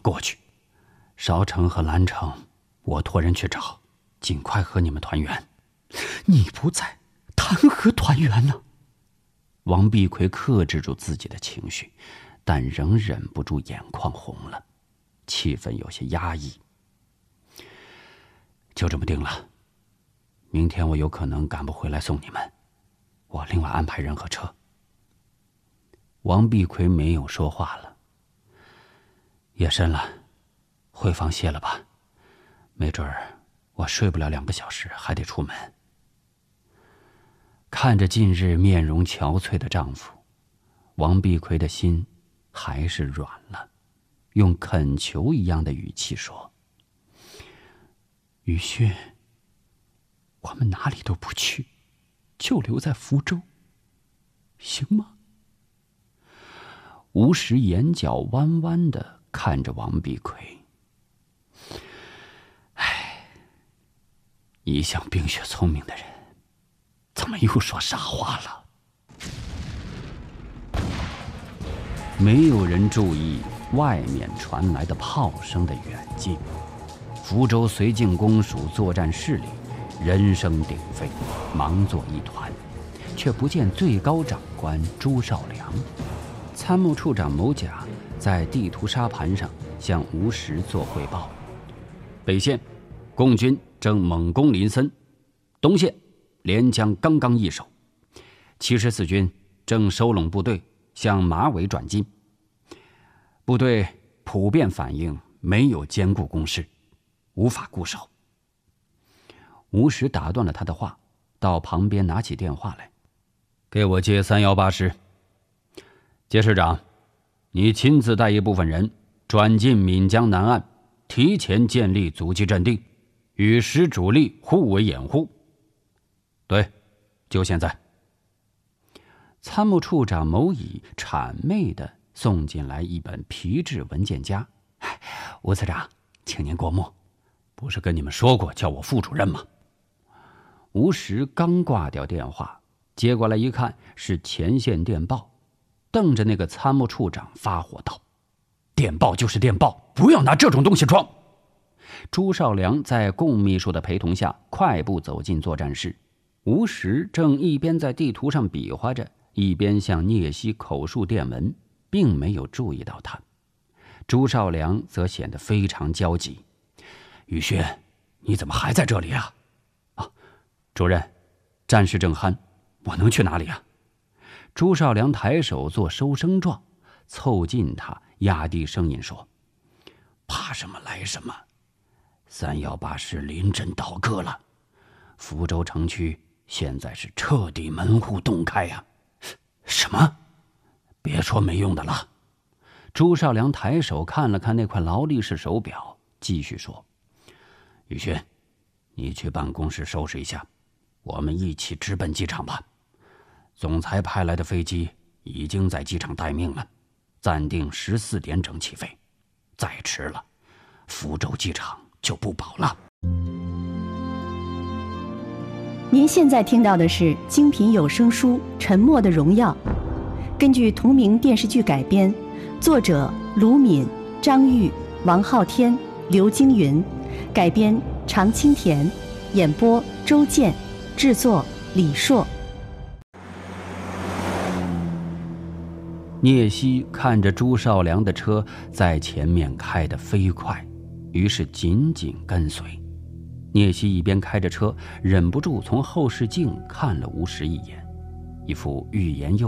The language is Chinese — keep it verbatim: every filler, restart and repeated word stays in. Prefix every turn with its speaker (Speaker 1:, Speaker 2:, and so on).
Speaker 1: 过去。韶城和兰城，我托人去找，尽快和你们团圆。
Speaker 2: 你不在，谈何团圆呢？
Speaker 1: 王碧奎克制住自己的情绪，但仍忍不住眼眶红了，气氛有些压抑。就这么定了，明天我有可能赶不回来送你们，我另外安排人和车。王碧奎没有说话了。夜深了，回房歇了吧，没准儿我睡不了两个小时，还得出门。看着近日面容憔悴的丈夫，王碧奎的心还是软了，用恳求一样的语气说：
Speaker 2: 雨轩，我们哪里都不去，就留在福州，行吗？
Speaker 1: 吴石眼角弯弯的看着王碧奎，唉，一向冰雪聪明的人，怎么又说傻话了？没有人注意外面传来的炮声的远近。福州绥靖公署作战室里，人声鼎沸，忙作一团，却不见最高长官朱绍良。参谋处长某甲在地图沙盘上向吴石做汇报：北线共军正猛攻林森，东线连江刚刚易手，七十四军正收拢部队向马尾转进。部队普遍反映没有坚固工事，无法固守。吴石打断了他的话，到旁边拿起电话来：给我接三一八师。接师长，你亲自带一部分人转进闽江南岸，提前建立阻击阵地，与师主力互为掩护。对，就现在。参谋处长某乙谄媚地送进来一本皮质文件夹：吴次长，请您过目。不是跟你们说过叫我副主任吗？吴石刚挂掉电话，接过来一看是前线电报，瞪着那个参谋处长发火道：电报就是电报，不要拿这种东西装。朱绍良在共秘书的陪同下快步走进作战室，吴石正一边在地图上比划着，一边向聂西口述电文，并没有注意到他。朱绍良则显得非常焦急：宇轩，你怎么还在这里啊？啊，主任，战事正酣，我能去哪里啊？朱绍良抬手做收声状，凑近他，压低声音说：怕什么来什么，三一八师临阵倒戈了，福州城区现在是彻底门户洞开呀、啊！什么？别说没用的了。朱绍良抬手看了看那块劳力士手表，继续说：宇轩，你去办公室收拾一下，我们一起直奔机场吧。总裁派来的飞机已经在机场待命了，暂定十四点整起飞。再迟了，福州机场就不保了。
Speaker 3: 您现在听到的是精品有声书《沉默的荣耀》，根据同名电视剧改编，作者卢敏、张玉、王昊天、刘京云，改编常青田，演播周健，制作李硕。
Speaker 1: 聂西看着朱绍良的车在前面开得飞快，于是紧紧跟随。聂西一边开着车，忍不住从后视镜看了吴石一眼，一副欲言又